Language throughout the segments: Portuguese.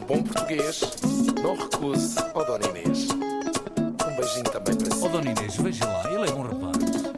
bom português, não recuse ao Dona Inês. Um beijinho também para si. Ó Dona Inês, veja lá, ele é bom rapaz.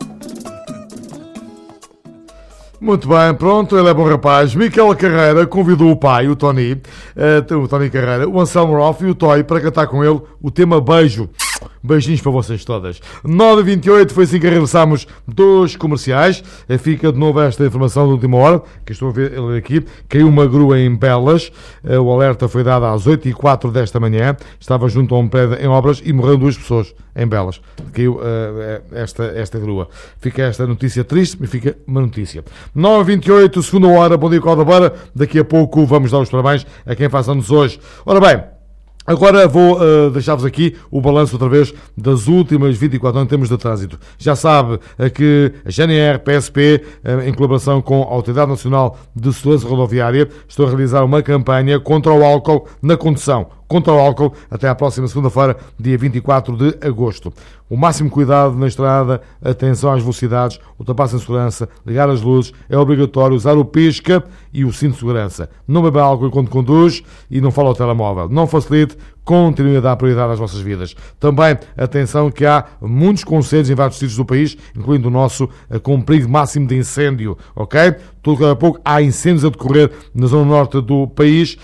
Muito bem, pronto, ele é bom rapaz. Miquel Carreira convidou o pai, o Tony Carreira, o Anselmo Rolfe e o Toy para cantar com ele o tema Beijo. Beijinhos para vocês todas. 9h28, foi assim que regressámos dos comerciais. Fica de novo esta informação da última hora, que estou a ver ele aqui. Caiu uma grua em Belas. O alerta foi dado às 8h04 desta manhã. Estava junto a um prédio em obras e morreram 2 pessoas em Belas. Caiu esta grua. Fica esta notícia triste, mas fica uma notícia. 9h28, segunda hora. Bom dia, Caldabeira. Daqui a pouco vamos dar os parabéns a quem faz anos hoje. Ora bem, agora vou deixar-vos aqui o balanço outra vez das últimas 24 horas em termos de trânsito. Já sabe que a GNR, PSP, em colaboração com a Autoridade Nacional de Segurança Rodoviária, estão a realizar uma campanha contra o álcool na condução. Contra o álcool até à próxima segunda-feira, dia 24 de agosto. O máximo cuidado na estrada, atenção às velocidades, ultrapassem segurança, ligar as luzes, é obrigatório usar o pisca e o cinto de segurança. Não beba álcool enquanto conduz e não fale ao telemóvel. Não facilite, continue a dar prioridade às vossas vidas. Também, atenção que há muitos concelhos em vários sítios do país, incluindo o nosso, com um perigo máximo de incêndio, ok? Tudo a pouco há incêndios a decorrer na zona norte do país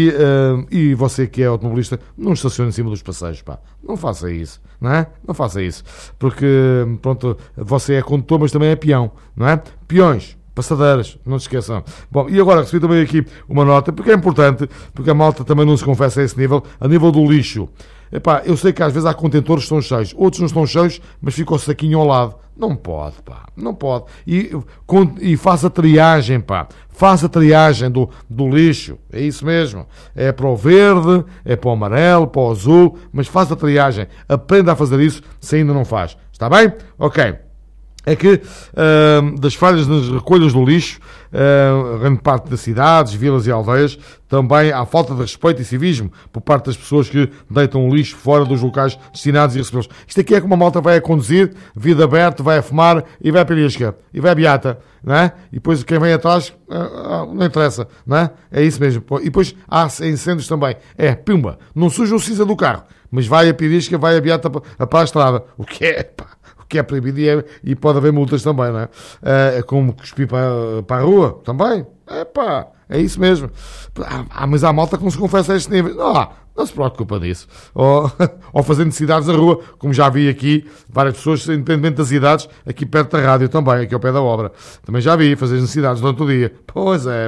e você que é automobilista, não estacione em cima dos passeios, pá. Não faça isso, não é? Não faça isso. Porque, pronto, você é condutor, mas também é peão, não é? Peões, passadeiras, não se esqueçam. Bom, e agora recebi também aqui uma nota, porque é importante, porque a malta também não se confessa a esse nível, a nível do lixo. Epá, eu sei que às vezes há contentores que estão cheios, outros não estão cheios, mas fica o saquinho ao lado. Não pode, pá, não pode. E faça triagem, pá. Faça triagem do lixo. É isso mesmo. É para o verde, é para o amarelo, para o azul, mas faça triagem. Aprenda a fazer isso se ainda não faz. Está bem? Ok. É que das falhas nas recolhas do lixo, grande parte das cidades, vilas e aldeias, também há falta de respeito e civismo por parte das pessoas que deitam o lixo fora dos locais destinados e recebê-los. Isto aqui é como uma malta vai a conduzir, vida aberta, vai a fumar e vai a pirisca, e vai a beata, não é? E depois quem vem atrás, não interessa, não é? É isso mesmo. E depois há incêndios também. É, pimba, não suja o cinza do carro, mas vai a pirisca, vai a beata para a estrada. O que é, pá? Que é proibido e pode haver multas também, não é? É como cuspir para a rua, também. É pá, é isso mesmo. Mas há malta que não se confessa a este nível. Não se preocupa disso. Ou fazer necessidades na rua, como já vi aqui, várias pessoas, independentemente das idades, aqui perto da rádio também, aqui ao pé da obra. Também já vi fazer necessidades durante o dia. Pois é.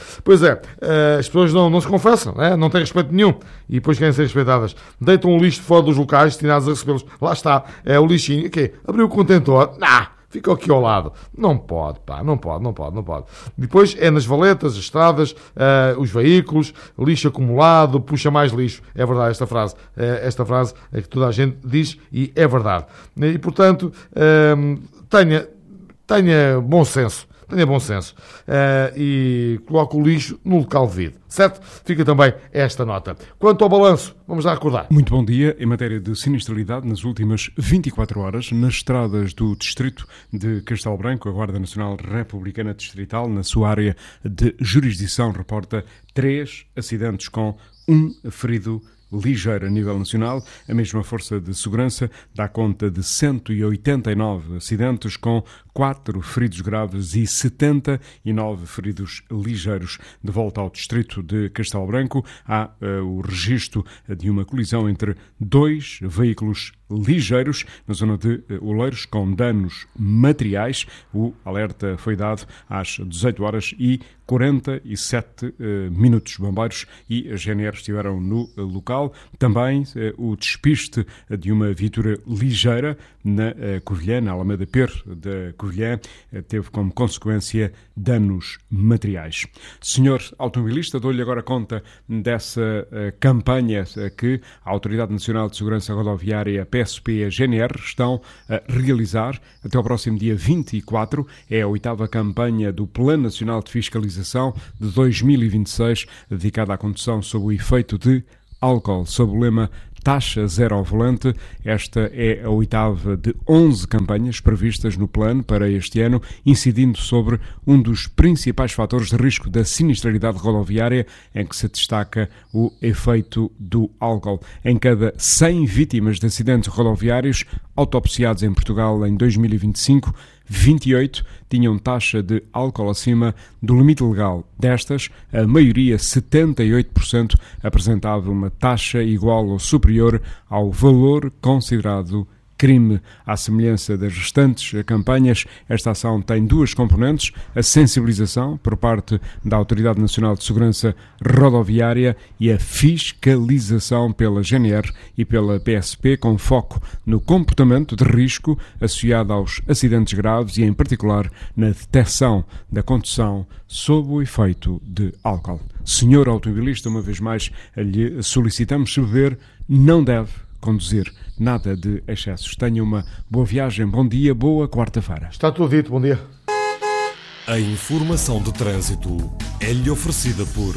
As pessoas não se confessam, não têm respeito nenhum. E depois querem ser respeitadas. Deitam o lixo fora dos locais destinados a recebê-los. Lá está, é o lixinho. Ok, abriu o contentor. Fica aqui ao lado. Não pode, pá. Não pode. Depois é nas valetas, as estradas, os veículos, lixo acumulado, puxa mais lixo. É verdade esta frase. Esta frase é que toda a gente diz e é verdade. E, portanto, tenha bom senso. E coloque o lixo no local devido. Certo? Fica também esta nota. Quanto ao balanço, vamos lá recordar. Muito bom dia. Em matéria de sinistralidade, nas últimas 24 horas, nas estradas do distrito de Castelo Branco, a Guarda Nacional Republicana Distrital, na sua área de jurisdição, reporta 3 acidentes com 1 ferido ligeiro a nível nacional. A mesma Força de Segurança dá conta de 189 acidentes com 4 feridos graves e 79 feridos ligeiros. De volta ao distrito de Castelo Branco, há o registro de uma colisão entre 2 veículos ligeiros na zona de Oleiros com danos materiais. O alerta foi dado às 18 horas e 47 minutos. Bombeiros e a GNR estiveram no local. Também o despiste de uma viatura ligeira na Covilhã, na Alameda Per da Covilhã, teve como consequência danos materiais. Senhor automobilista, dou-lhe agora conta dessa campanha que a Autoridade Nacional de Segurança Rodoviária, a PSP e a GNR estão a realizar até ao próximo dia 24. É a 8ª campanha do Plano Nacional de Fiscalização de 2026, dedicada à condução sob o efeito de álcool, sob o lema Taxa Zero ao Volante. Esta é a 8ª de 11 campanhas previstas no plano para este ano, incidindo sobre um dos principais fatores de risco da sinistralidade rodoviária, em que se destaca o efeito do álcool. Em cada 100 vítimas de acidentes rodoviários autopsiados em Portugal em 2025, 28 tinham taxa de álcool acima do limite legal. Destas, a maioria, 78%, apresentava uma taxa igual ou superior ao valor considerado crime. À semelhança das restantes campanhas, esta ação tem duas componentes: a sensibilização por parte da Autoridade Nacional de Segurança Rodoviária e a fiscalização pela GNR e pela PSP, com foco no comportamento de risco associado aos acidentes graves e, em particular, na detecção da condução sob o efeito de álcool. Senhor automobilista, uma vez mais lhe solicitamos: se beber, não deve conduzir. Nada de excessos. Tenha uma boa viagem, bom dia, boa quarta-feira. Está tudo dito, bom dia. A informação de trânsito é-lhe oferecida por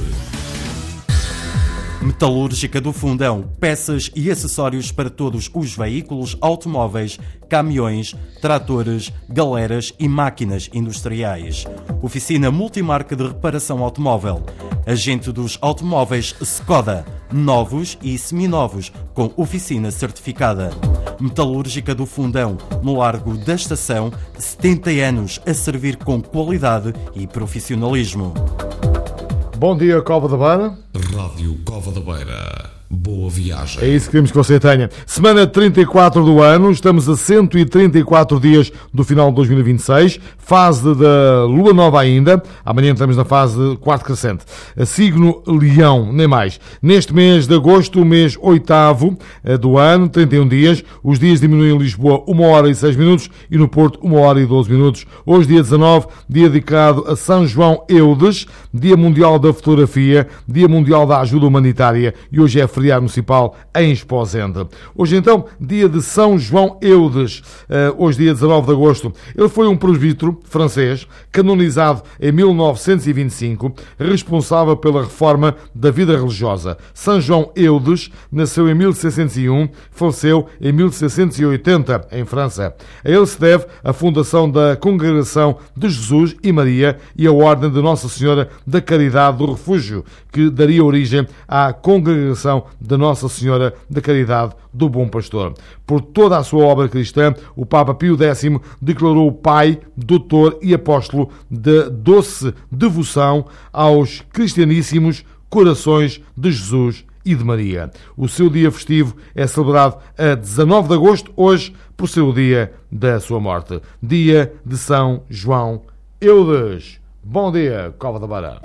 Metalúrgica do Fundão, peças e acessórios para todos os veículos, automóveis, caminhões, tratores, galeras e máquinas industriais. Oficina multimarca de reparação automóvel. Agente dos automóveis Skoda, novos e seminovos, com oficina certificada. Metalúrgica do Fundão, no Largo da Estação, 70 anos a servir com qualidade e profissionalismo. Bom dia, Cova da Beira. Rádio Cova da Beira. Boa viagem. É isso que queremos que você tenha. Semana 34 do ano, estamos a 134 dias do final de 2026, fase da Lua Nova ainda. Amanhã estamos na fase de quarto crescente. Signo Leão, nem mais. Neste mês de agosto, o mês 8º do ano, 31 dias, os dias diminuem em Lisboa 1 hora e 6 minutos e no Porto 1 hora e 12 minutos. Hoje, dia 19, dia dedicado a São João Eudes, Dia Mundial da Fotografia, Dia Mundial da Ajuda Humanitária, e hoje é feriado municipal em Esposende. Hoje então, dia de São João Eudes, hoje dia 19 de agosto. Ele foi um presbítero francês, canonizado em 1925, responsável pela reforma da vida religiosa. São João Eudes nasceu em 1601, faleceu em 1680 em França. A ele se deve a fundação da Congregação de Jesus e Maria e a Ordem de Nossa Senhora da Caridade do Refúgio, que daria origem à Congregação de Nossa Senhora da Caridade do Bom Pastor. Por toda a sua obra cristã, o Papa Pio X declarou-o pai, doutor e apóstolo de doce devoção aos cristianíssimos corações de Jesus e de Maria. O seu dia festivo é celebrado a 19 de agosto, hoje, por ser o dia da sua morte. Dia de São João Eudes. Bom dia, Cova da Beira.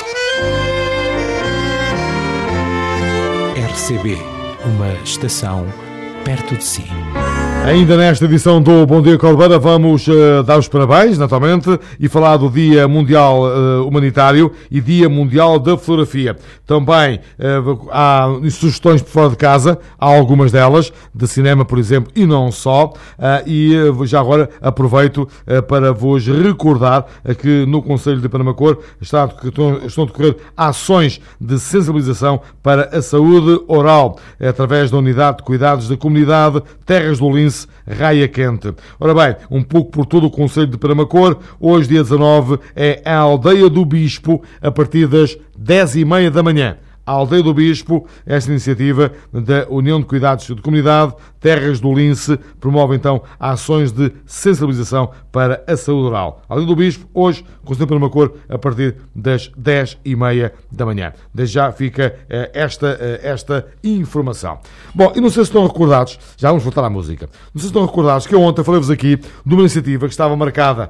RCB, uma estação perto de si. Ainda nesta edição do Bom Dia Caldeira vamos dar os parabéns, naturalmente, e falar do Dia Mundial Humanitário e Dia Mundial da Fotografia. Também há sugestões por fora de casa, há algumas delas, de cinema, por exemplo, e não só. E já agora aproveito para vos recordar que no Conselho de Penamacor estão a decorrer ações de sensibilização para a saúde oral, através da Unidade de Cuidados da Comunidade Terras do Lince, Raia Quente. Ora bem, um pouco por todo o Conselho de Penamacor, hoje, dia 19, é a Aldeia do Bispo, a partir das 10h30 da manhã. A Aldeia do Bispo, esta iniciativa da União de Cuidados de Comunidade Terras do Lince, promove então ações de sensibilização para a saúde oral. A Aldeia do Bispo, hoje, Conselho de Penamacor, a partir das 10h30 da manhã. Desde já fica esta informação. Bom, e não sei se estão recordados, já vamos voltar à música, não sei se estão recordados que eu ontem falei-vos aqui de uma iniciativa que estava marcada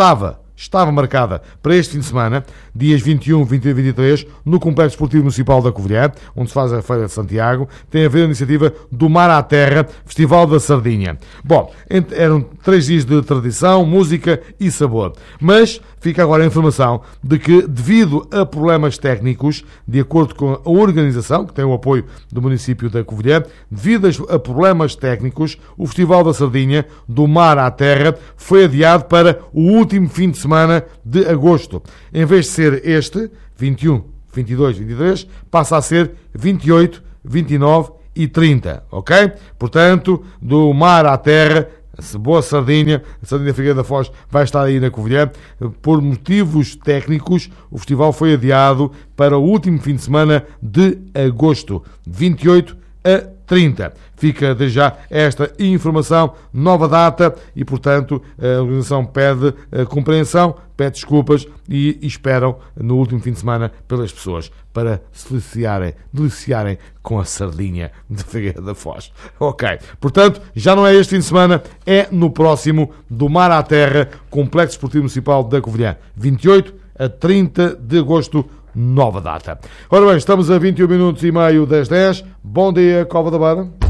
para este fim de semana, dias 21, 22 e 23, no Complexo Esportivo Municipal da Covilhã, onde se faz a Feira de Santiago. Tem a ver a iniciativa do Mar à Terra, Festival da Sardinha. Bom, eram 3 dias de tradição, música e sabor. Mas fica agora a informação de que, devido a problemas técnicos, de acordo com a organização, que tem o apoio do município da Covilhã, devido a problemas técnicos, o Festival da Sardinha, do Mar à Terra, foi adiado para o último fim de semana de agosto. Em vez de ser este, 21, 22, 23, passa a ser 28, 29 e 30, ok? Portanto, do mar à terra, boa sardinha, a sardinha Figueira da Foz vai estar aí na Covilhã. Por motivos técnicos, o festival foi adiado para o último fim de semana de agosto, 28 a 30. Fica desde já esta informação, nova data, e portanto a organização pede compreensão, pede desculpas e esperam no último fim de semana pelas pessoas para se deliciarem com a sardinha de Figueira da Foz. Ok, portanto já não é este fim de semana, é no próximo, do mar à terra, Complexo Esportivo Municipal da Covilhã, 28 a 30 de agosto, nova data. Ora bem, estamos a 21 minutos e meio das 10. Bom dia, Cova da Beira.